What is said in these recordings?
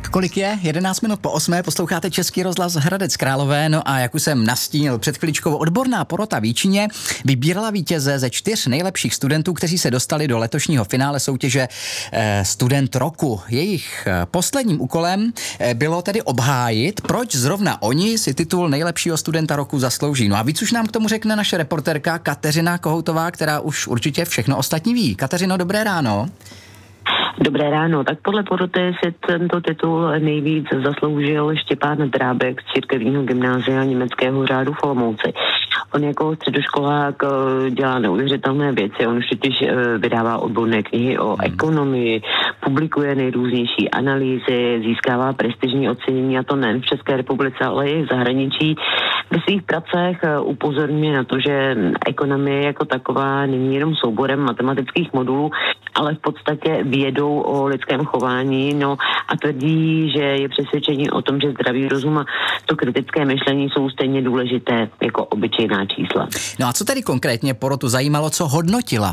Kolik je? 11 minut po 8. Posloucháte Český rozhlas Hradec Králové. No a jak už jsem nastínil před chviličkou, odborná porota v Jíčíně vybírala vítěze ze 4 nejlepších studentů, kteří se dostali do letošního finále soutěže Student roku. Jejich posledním úkolem bylo tedy obhájit, proč zrovna oni si titul nejlepšího studenta roku zaslouží. No a víc už nám k tomu řekne naše reportérka Kateřina Kohoutová, která už určitě všechno ostatní ví. Kateřino, dobré ráno. Dobré ráno. Tak podle poroty si tento titul nejvíc zasloužil Štěpán Drábek z církevního gymnázia německého řádu v Olomouci. On jako středoškolák dělá neuvěřitelné věci. On už totiž vydává odborné knihy o ekonomii, publikuje nejrůznější analýzy, získává prestižní ocenění, a to nejen v České republice, ale i v zahraničí. Ve svých pracech upozorňuje na to, že ekonomie jako taková není jenom souborem matematických modulů, ale v podstatě vědou o lidském chování, no a tvrdí, že je přesvědčení o tom, že zdravý rozum a to kritické myšlení jsou stejně důležité jako obyčejná čísla. No a co tedy konkrétně porotu zajímalo, co hodnotila?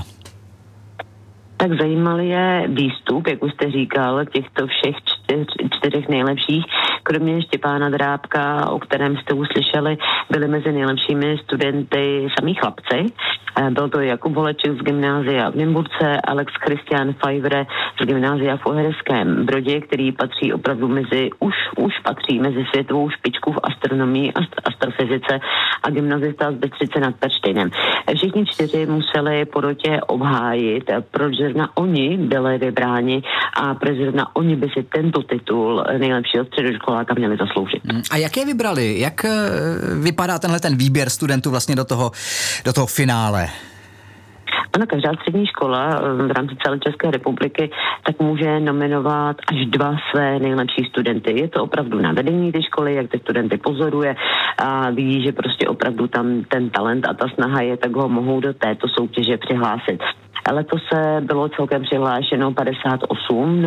Tak zajímal je výstup, jak už jste říkal, těchto všech 4 nejlepších. Kromě Štěpána Drábka, o kterém jste uslyšeli, byli mezi nejlepšími studenty samí chlapci. Byl to Jakub Holeček z gymnázia v Nymburce, Alex Christian Fajvre z gymnázia v Uherském Brodě, který patří opravdu už patří mezi světovou špičku v astronomii a astrofyzice, a gymnazista z Bystřice nad Perštejnem. Všichni 4 museli porotě obhájit, proč zrovna oni byli vybráni a proč zrovna oni by si tento titul nejlepšího středoškoláka měli zasloužit. A jak je vybrali? Jak vypadá ten výběr studentů vlastně do toho finále? Ano, každá střední škola v rámci celé České republiky tak může nominovat až 2 své nejlepší studenty. Je to opravdu na vedení té školy, jak ty studenty pozoruje a vidí, že prostě opravdu tam ten talent a ta snaha je, tak ho mohou do této soutěže přihlásit. Letos se bylo celkem přihlášeno 58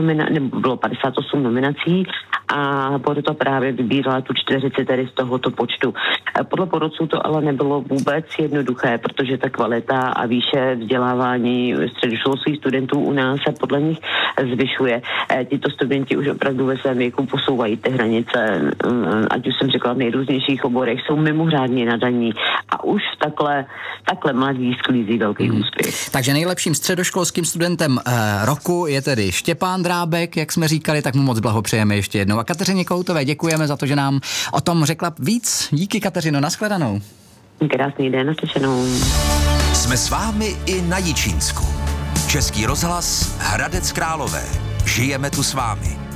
nominací a porota právě vybírala tu 40 tedy z tohoto počtu. Podle porotců to ale nebylo vůbec jednoduché, protože ta kvalita a výše vzdělávání středoškolských studentů u nás se podle nich zvyšuje. Tito studenti už opravdu ve svém věku posouvají ty hranice, ať už jsem řekla v nejrůznějších oborech, jsou mimořádně nadaní a už takhle mladí sklízí velký úspěch. Takže nejlepším středoškolským studentem roku je tedy Štěpán Drábek, jak jsme říkali, tak mu moc blahopřejeme ještě jednou. A Kateřině Kohoutové děkujeme za to, že nám o tom řekla víc. Díky, Kateřino, nashledanou. Krásný den, naslyšenou. Jsme s vámi i na Jičínsku. Český rozhlas Hradec Králové. Žijeme tu s vámi.